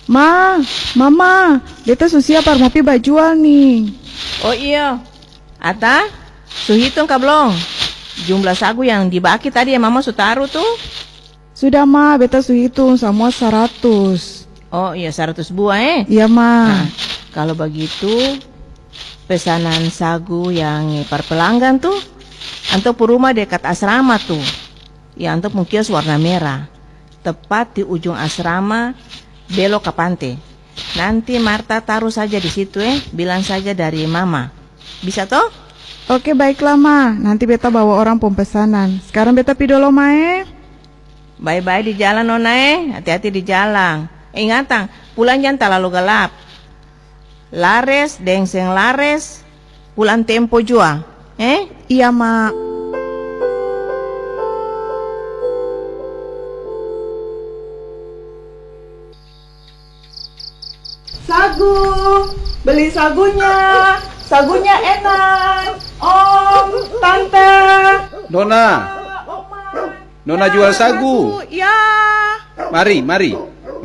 Mama, beta susia par mau pi bajual nih. Oh iya, Ata, su hitung ka belum? Jumlah sagu yang dibaki tadi yang mama su taruh tuh? Sudah ma, beta su hitung semua 100. Oh iya, 100 buah Iya ma. Nah, kalau begitu pesanan sagu yang par pelanggan tuh anto rumah dekat asrama tuh. Ya anto kios warna merah. Tepat di ujung asrama, belok ke pantai. Nanti Marta taruh saja di situ bilang saja dari mama. Bisa toh? Oke baiklah ma, nanti beta bawa orang pemesanan. Sekarang beta pi dulu ma. Bye-bye di jalan Nona hati-hati di jalan. Ingat tang, pulang jangan terlalu gelap. Lares, dengseng lares, pulang tempo jua. Iya ma. Sagu, beli sagunya. Sagunya enak. Om, tante. Nona jual sagu. Ya. Mari.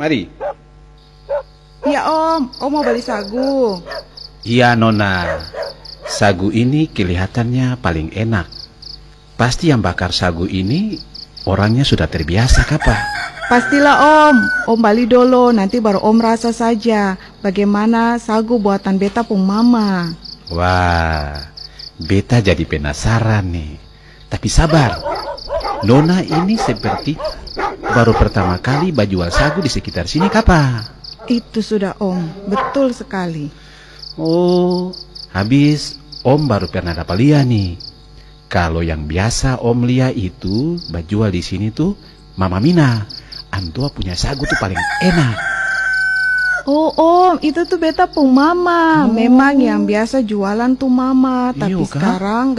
Ya om mau beli sagu. Iya Nona, sagu ini kelihatannya paling enak. Pasti yang bakar sagu ini orangnya sudah terbiasa kapa? Pastilah om bali dulu, nanti baru om rasa saja bagaimana sagu buatan beta pung mama. Wah, beta jadi penasaran nih. Tapi sabar, Nona ini seperti baru pertama kali bajual sagu di sekitar sini kapa? Itu sudah om, betul sekali. Oh, habis om baru pernah dapat lihat nih. Kalau yang biasa om lihat itu bajual di sini tuh Mama Mina. Antua punya sagu tuh paling enak. Oh om, itu tuh beta pung mama. Memang yang biasa jualan tuh mama, tapi Iyo, sekarang